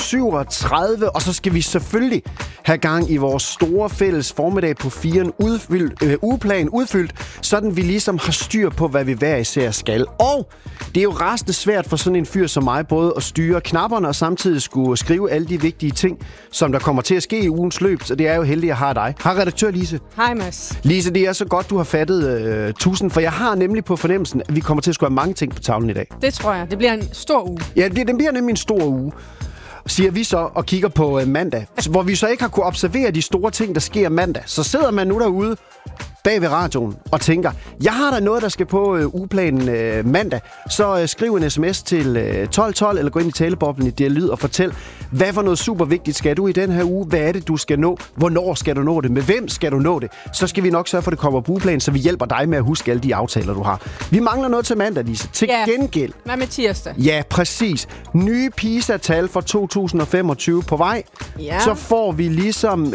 37, og så skal vi selvfølgelig have gang i vores store fælles formiddag på 4'en ugeplan udfyldt, sådan vi ligesom har styr på, hvad vi hver især skal. Og det er jo rasende svært for sådan en fyr som mig, både at styre knapperne og samtidig skulle skrive alle de vigtige ting, som der kommer til at ske i ugens løb, så det er jo heldigt at have dig. Hej redaktør Lise. Hej Mads. Lise, det er så godt, du har fattet tusind, for jeg har nemlig på fornemmelsen, at vi kommer til at skulle have mange ting på tavlen i dag. Det tror jeg. Det bliver en stor uge. Ja, det bliver nemlig en stor uge, siger vi så, og kigger på mandag, hvor vi så ikke har kunne observere de store ting, der sker mandag. Så sidder man nu derude bag ved radioen og tænker, jeg har da noget, der skal på ugeplanen mandag, så skriv en sms til 1212, eller gå ind i taleboblen i Dialyd og fortæl, hvad for noget super vigtigt skal du i den her uge? Hvad er det, du skal nå? Hvornår skal du nå det? Med hvem skal du nå det? Så skal vi nok sørge for, at det kommer på ugeplanen, så vi hjælper dig med at huske alle de aftaler, du har. Vi mangler noget til mandag, Lise. Til gengæld. Hvad med tirsdag? Ja, præcis. Nye PISA-tal for 2025 på vej. Ja. Så får vi ligesom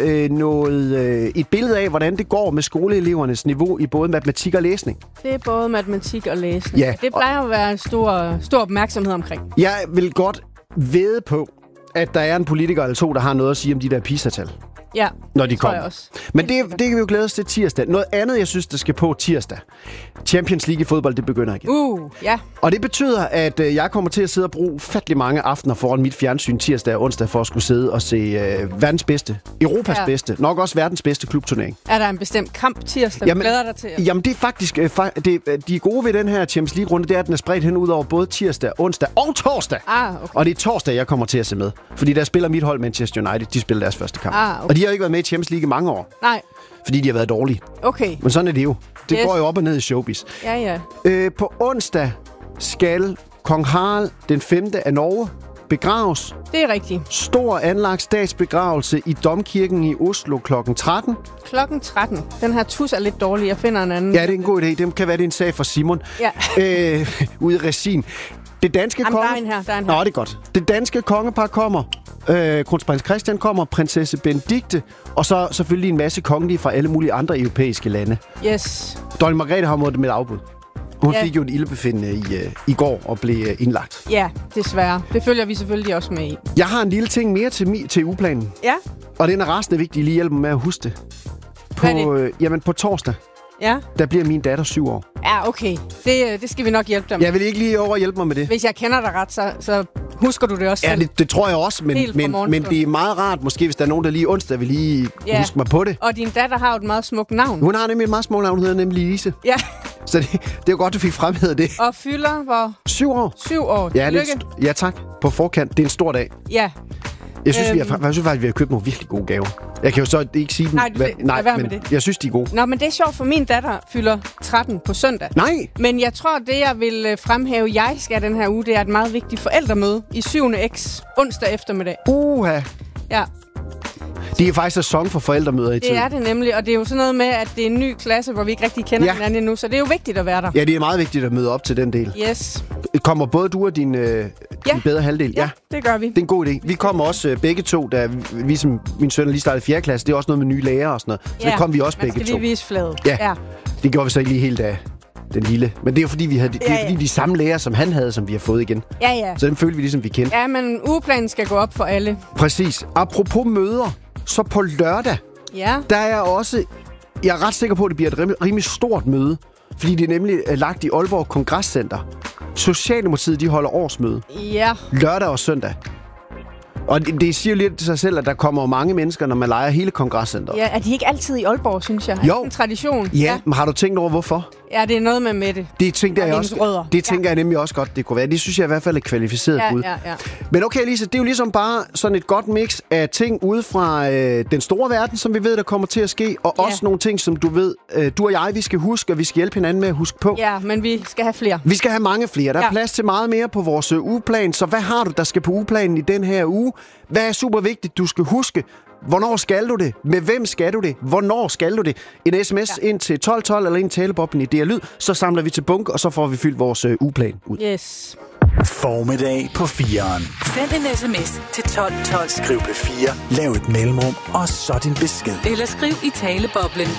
et billede af, hvordan det går med skoleelevernes niveau i både matematik og læsning. Det er både matematik og læsning. Ja. Det plejer at være en stor opmærksomhed omkring. Jeg vil godt vædde på, at der er en politiker eller to, der har noget at sige om de der PISA-tal. Ja, når de kommer. Jeg også. Men det kan vi jo glæde os til tirsdag. Noget andet, jeg synes, der skal på tirsdag. Champions League i fodbold, det begynder igen. Ja. Og det betyder, at jeg kommer til at sidde og bruge ufattelig mange aftener foran mit fjernsyn tirsdag og onsdag for at skulle sidde og se verdens bedste, Europas bedste, nok også verdens bedste klubturnering. Er der en bestemt kamp tirsdag, du glæder dig til? Jamen, det er faktisk... de gode ved den her Champions League-runde, det er, at den er spredt hen ud over både tirsdag, onsdag og torsdag. Okay. Og det er torsdag, jeg kommer til at se med. Fordi der spiller mit hold Manchester United. De spiller deres første kamp. Okay. Og de har ikke været med i Champions League i mange år. Nej. Fordi de har været dårlige. Okay. Men sådan er det jo. Det går jo op og ned i showbiz. Ja. På onsdag skal kong Harald den 5. af Norge begraves. Det er rigtigt. Stor anlagt statsbegravelse i Domkirken i Oslo klokken 13. Klokken 13. Den her tus er lidt dårlig. Jeg finder en anden. Ja, det er en god idé. Det kan være, det er en sag for Simon. Ja. Ude i regien. Det danske der er en her. Nå, det er godt. Det danske kongepar kommer. Kronprins Christian kommer, prinsesse Benedikte, og så selvfølgelig en masse kongelige fra alle mulige andre europæiske lande. Yes. Dronning Margrethe har måttet med afbud. Hun fik jo et ildebefindende i går og blev indlagt. Ja, desværre. Det følger vi selvfølgelig også med i. Jeg har en lille ting mere til ugeplanen. Ja. Og den er rasende vigtig. Lige hjælpe mig med at huske det. På torsdag, der bliver min datter 7 år. Ja, okay. Det skal vi nok hjælpe dig med. Jeg vil ikke lige overhjælpe mig med det. Hvis jeg kender dig ret, så husker du det også selv. Ja, det tror jeg også, men det er meget rart, måske hvis der er nogen, der lige onsdag vil lige huske mig på det. Og din datter har jo et meget smukt navn. Hun har nemlig et meget smukt navn, hun hedder nemlig Lise. Ja. Så det er jo godt, du fik fremhævet det. Og fylder hvor? 7 år. 7 år. Ja, ja, tak. På forkant. Det er en stor dag. Ja. Jeg synes, faktisk, vi har købt nogle virkelig gode gaver. Jeg kan jo så ikke sige dem. Nej, men det. Jeg synes, de er gode. Nå, men det er sjovt, for min datter fylder 13 på søndag. Nej! Men jeg tror, det jeg vil fremhæve, jeg skal den her uge, det er et meget vigtigt forældremøde i 7. X onsdag eftermiddag. Ja. Det er faktisk sæson for forældremøder i tiden. Det er det nemlig, og det er jo sådan noget med, at det er en ny klasse, hvor vi ikke rigtig kender hinanden endnu, så det er jo vigtigt at være der. Ja, det er meget vigtigt at møde op til den del. Yes. Kommer både du og din bedre halvdel? Ja, det gør vi. Det er en god idé. Vi kommer også begge to, da vi som min søn lige startede 4. klasse. Det er også noget med nye lærere og sådan noget. Så det kom vi også begge to. Ja, skal lige vise flaget. Ja, det gjorde vi så ikke lige helt af den lille. Men det er jo fordi, vi havde fordi de samme lærere, som han havde, som vi har fået igen. Ja. Så den følte vi ligesom, vi kendte. Ja, men ugeplanen skal gå op for alle. Præcis. Apropos møder, så på lørdag, der er jeg er ret sikker på, at det bliver et rimelig stort møde. Fordi det er nemlig lagt i Aalborg Kongresscenter. Socialdemokratiet, de holder årsmøde. Ja. Lørdag og søndag. Og det siger jo lidt til sig selv, at der kommer mange mennesker, når man leger hele kongresscenteret. Ja, er de ikke altid i Aalborg, synes jeg? Jo. Er det en tradition? Ja, men har du tænkt over, hvorfor? Ja, det er noget med Mette. Det tænker jeg også. Det tænker jeg nemlig også godt, det kunne være. Det synes jeg i hvert fald er et kvalificeret bud. Ja. Men okay, Lise, det er jo ligesom bare sådan et godt mix af ting ude fra den store verden, som vi ved, der kommer til at ske, og også nogle ting, som du ved, du og jeg, vi skal huske, og vi skal hjælpe hinanden med at huske på. Ja, men vi skal have flere. Vi skal have mange flere. Der er plads til meget mere på vores ugeplan, så hvad har du, der skal på ugeplanen i den her uge? Hvad er super vigtigt, du skal huske? Hvornår skal du det? Med hvem skal du det? Hvornår skal du det? En sms ind til 1212 eller en taleboblen i DR Lyd, så samler vi til bunke, og så får vi fyldt vores ugeplan ud. Yes. Formiddag på 4'eren. Send en sms til 1212. Skriv P4, lav et mellemrum, og så din besked. Eller skriv i taleboblen